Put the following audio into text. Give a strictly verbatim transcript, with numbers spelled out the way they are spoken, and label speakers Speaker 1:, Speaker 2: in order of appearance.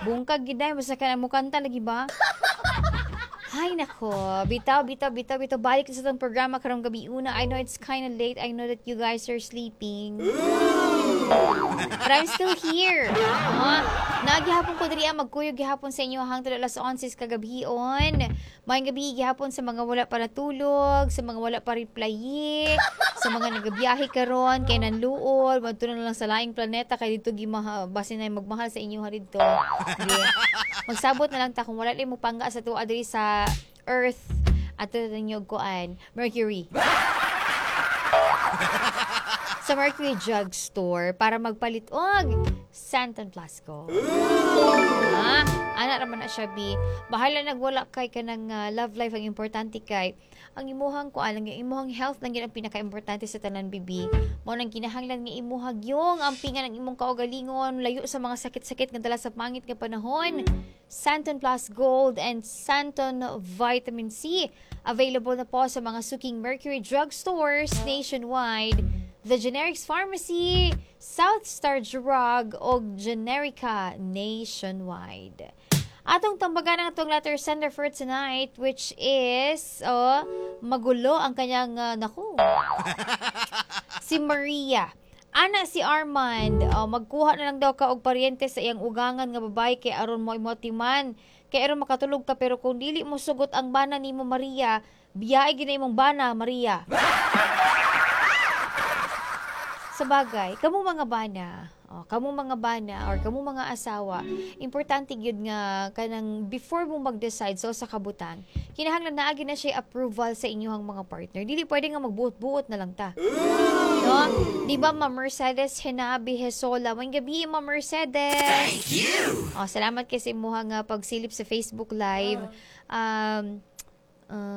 Speaker 1: bungkag giday basta ka mo kanta lagi ba? Hay nako, bitaw, bitaw, bitaw, bitaw. Balik sa itong programa karong gabi una. I know it's kind of late. I know that you guys are sleeping. But I'm still here. Uh, Nagihapon ko diri magkuyog gihapon sa inyo hangtod alas eleven kagabion. Maayong gabi gihapon sa mga wala pa natulog, sa mga wala pa reply, sa mga nagabiyahe karon kay nanluol, madto na lang sa laing planeta kay dito gimaha basin na magmahal sa inyo ha dito. Magsabot na lang ta kung wala li mo pangga sa tuwa diri sa Earth at ninyo kuan Mercury. Sa Mercury Drug Store para magpalit og Santon Plasco. Ha? Ana raman na siya bi. Bahala nagwala kay kanang uh, love life ang importante kay ang imuhang kuan ang imuhang health lang gid ang pinaka-importante sa tanan bibi. Mo nang kinahanglan nga imuhag yung ampingan ang imong kaugalingon layo sa mga sakit-sakit nga dala sa pangit nga panahon. Santon Plus Gold and Santon Vitamin C available na po sa mga suking Mercury Drug Stores nationwide. The Generics Pharmacy, South Star Drug, o Generica nationwide. Atong tambagan ang atong letter sender for tonight, which is, oh, magulo ang kanyang, uh, naku, si Maria. Ana si Armand, oh, magkuha na lang daw ka og paryente sa iyang ugangan nga babae kay aron mo imotiman. Kay aron makatulog ka pero kung dili mo sugot ang bana nimo Maria, biyahe gina imong bana Maria. Sa bagay, kamo mga bana, oh, kamo mga bana or kamo mga asawa, importante gyud nga kanang before mo mag-decide so sa kabutan, kinahanglan naagi na siya approval sa inyong mga partner. Dili pwede nga magbuot-buot na lang ta. No? Di ba Ma Mercedes Henabi Hesola? Mayong gabi Ma Mercedes.
Speaker 2: Thank you.
Speaker 1: Oh, salamat kasi mo nga pagsilip sa Facebook Live. Um uh,